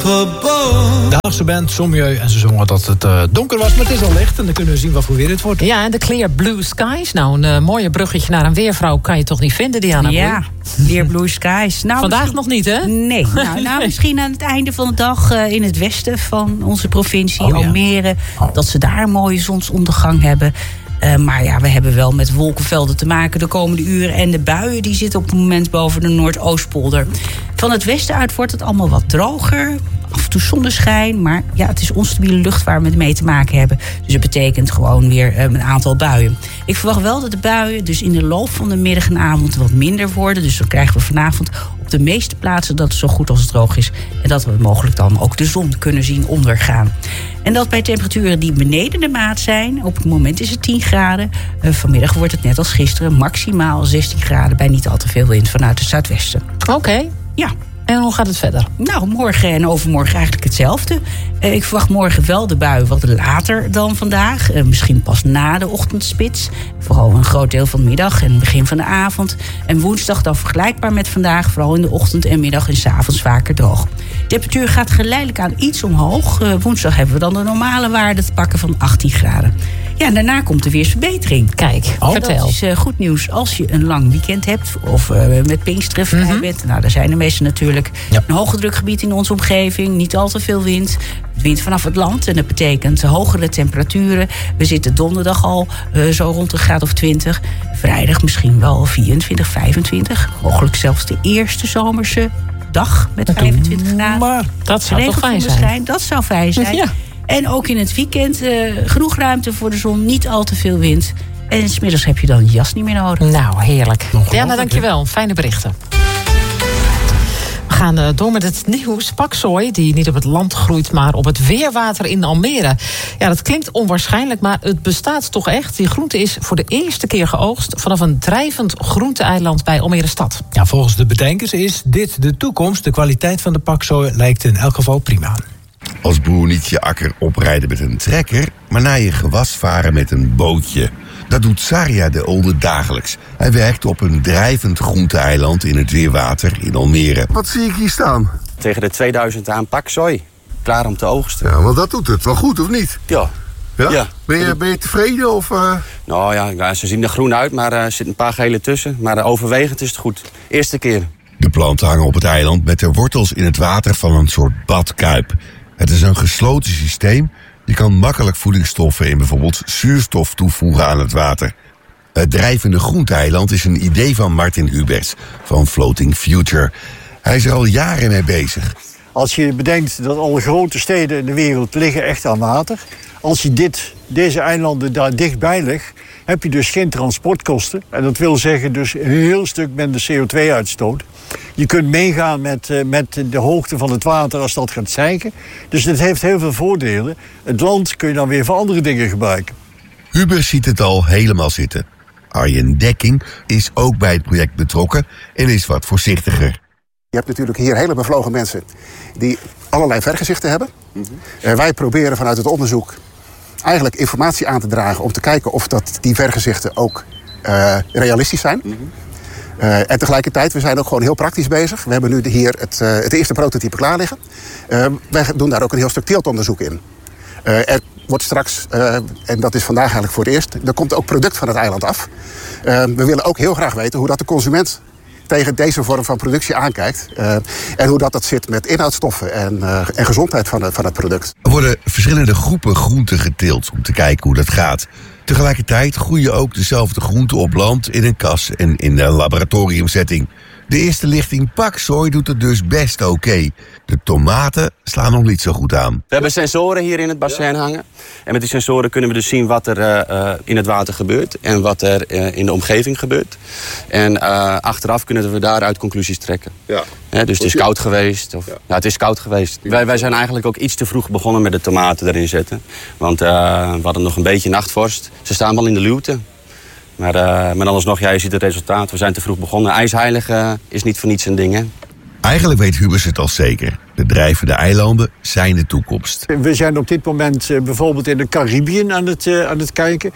De Haagse band Sommieu en ze zongen dat het donker was, maar het is al licht en dan kunnen we zien wat voor weer het wordt. Ja, en de Clear Blue Skies. Nou, een mooie bruggetje naar een weervrouw kan je toch niet vinden, Diana? Ja, Clear Blue Skies. Nou, vandaag nog niet, hè? Nee. Nou, misschien aan het einde van de dag in het westen van onze provincie, Almere, dat ze daar een mooie zonsondergang hebben. Maar ja, we hebben wel met wolkenvelden te maken de komende uren. En de buien die zitten op het moment boven de Noordoostpolder. Van het westen uit wordt het allemaal wat droger. Af en toe zonneschijn. Maar ja, het is onstabiele lucht waar we mee te maken hebben. Dus het betekent gewoon weer een aantal buien. Ik verwacht wel dat de buien dus in de loop van de middag en avond wat minder worden. Dus dan krijgen we vanavond op de meeste plaatsen dat het zo goed als het droog is. En dat we mogelijk dan ook de zon kunnen zien ondergaan. En dat bij temperaturen die beneden de maat zijn. Op het moment is het 10 graden. Vanmiddag wordt het net als gisteren maximaal 16 graden... bij niet al te veel wind vanuit het zuidwesten. Oké. Ja. En hoe gaat het verder? Nou, morgen en overmorgen eigenlijk hetzelfde. Ik verwacht morgen wel de bui wat later dan vandaag. Misschien pas na de ochtendspits. Vooral een groot deel van de middag en het begin van de avond. En woensdag dan vergelijkbaar met vandaag. Vooral in de ochtend en middag en 's avonds vaker droog. De temperatuur gaat geleidelijk aan iets omhoog. Woensdag hebben we dan de normale waarde te pakken van 18 graden. Ja, en daarna komt er weer verbetering. Kijk, vertel. Dat is goed nieuws als je een lang weekend hebt. Of met Pinksteren vrij bent. Nou, daar zijn de meeste natuurlijk. Ja. Een hoge drukgebied in onze omgeving. Niet al te veel wind. Wind vanaf het land. En dat betekent hogere temperaturen. We zitten donderdag al zo rond een graad of 20. Vrijdag misschien wel 24, 25. Mogelijk zelfs de eerste zomerse dag met 25 graden. Maar dat zou toch fijn zijn? Dat zou fijn zijn. Ja. En ook in het weekend genoeg ruimte voor de zon. Niet al te veel wind. En 's middags heb je dan je jas niet meer nodig. Nou, heerlijk. Diana, dankjewel. Fijne berichten. We gaan door met het nieuws. Paksoi, die niet op het land groeit, maar op het weerwater in Almere. Ja, dat klinkt onwaarschijnlijk, maar het bestaat toch echt. Die groente is voor de eerste keer geoogst vanaf een drijvend groenteeiland bij Almere stad. Ja, volgens de bedenkers is dit de toekomst. De kwaliteit van de paksoi lijkt in elk geval prima. Als boer niet je akker oprijden met een trekker, maar naar je gewas varen met een bootje. Dat doet Saria de Olde dagelijks. Hij werkt op een drijvend groenteeiland in het weerwater in Almere. Wat zie ik hier staan? Tegen de 2000 aan paksoi. Klaar om te oogsten. Ja, want dat doet het wel goed, of niet? Ja. Ja? Ben je tevreden? Of, Nou ja, ze zien er groen uit, maar er zitten een paar gele tussen. Maar overwegend is het goed. Eerste keer. De planten hangen op het eiland met de wortels in het water van een soort badkuip. Het is een gesloten systeem. Je kan makkelijk voedingsstoffen in bijvoorbeeld zuurstof toevoegen aan het water. Het drijvende groenteeiland is een idee van Martin Huberts van Floating Future. Hij is er al jaren mee bezig. Als je bedenkt dat alle grote steden in de wereld liggen echt aan water. Als je deze eilanden daar dichtbij legt, heb je dus geen transportkosten. En dat wil zeggen dus een heel stuk minder CO2-uitstoot. Je kunt meegaan met de hoogte van het water als dat gaat stijgen. Dus het heeft heel veel voordelen. Het land kun je dan weer voor andere dingen gebruiken. Hubers ziet het al helemaal zitten. Arjen Dekking is ook bij het project betrokken en is wat voorzichtiger. Je hebt natuurlijk hier hele bevlogen mensen die allerlei vergezichten hebben. Wij proberen vanuit het onderzoek eigenlijk informatie aan te dragen om te kijken of die vergezichten ook realistisch zijn. En tegelijkertijd, we zijn ook gewoon heel praktisch bezig. We hebben nu hier het eerste prototype klaar liggen. Wij doen daar ook een heel stuk teeltonderzoek in. Er wordt straks, en dat is vandaag eigenlijk voor het eerst, er komt ook product van het eiland af. We willen ook heel graag weten hoe dat de consument tegen deze vorm van productie aankijkt. En hoe dat zit met inhoudstoffen en gezondheid van het product. Er worden verschillende groepen groenten geteeld om te kijken hoe dat gaat. Tegelijkertijd groeien ook dezelfde groenten op land, in een kas en in een laboratoriumsetting. De eerste lichting paksoi doet het dus best oké. De tomaten slaan nog niet zo goed aan. We hebben sensoren hier in het bassin hangen. En met die sensoren kunnen we dus zien wat er in het water gebeurt. En wat er in de omgeving gebeurt. En achteraf kunnen we daaruit conclusies trekken. Ja. Dus het is koud geweest. Of, ja, het is koud geweest. Wij zijn eigenlijk ook iets te vroeg begonnen met de tomaten erin zetten. Want we hadden nog een beetje nachtvorst. Ze staan wel in de luwte. Maar alsnog, ja, je ziet het resultaat. We zijn te vroeg begonnen. IJsheilig is niet voor niets een ding, hè? Eigenlijk weet Hubers het al zeker. De drijvende eilanden zijn de toekomst. We zijn op dit moment bijvoorbeeld in de Caribiën aan het kijken.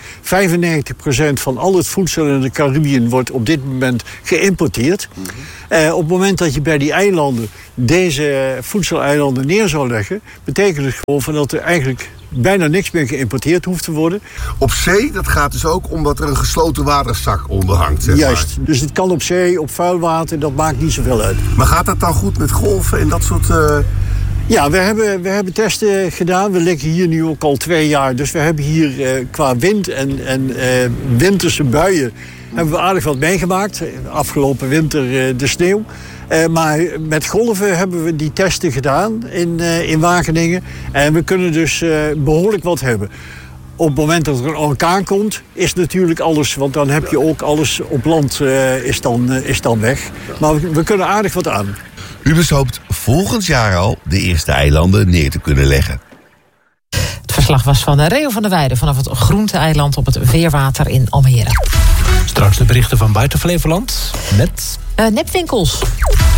95% van al het voedsel in de Caribiën wordt op dit moment geïmporteerd. Op het moment dat je bij die eilanden deze voedseleilanden neer zou leggen, betekent het gewoon van dat er eigenlijk bijna niks meer geïmporteerd hoeft te worden. Op zee, dat gaat dus ook omdat er een gesloten waterzak onder hangt. Zeg Juist, maar. Dus het kan op zee, op vuilwater, dat maakt niet zoveel uit. Maar gaat dat dan goed met golven en dat soort... Ja, we hebben testen gedaan. We liggen hier nu ook al 2 jaar. Dus we hebben hier qua wind en winterse buien hebben we aardig wat meegemaakt. Afgelopen winter de sneeuw. Maar met golven hebben we die testen gedaan in Wageningen. En we kunnen dus behoorlijk wat hebben. Op het moment dat er een orkaan komt, is natuurlijk alles... want dan heb je ook alles op land is dan weg. Maar we kunnen aardig wat aan. Huubers hoopt volgend jaar al de eerste eilanden neer te kunnen leggen. Het verslag was van Reo van der Weijden vanaf het Groente-eiland op het Weerwater in Almere. Straks de berichten van buiten Flevoland met... nepwinkels.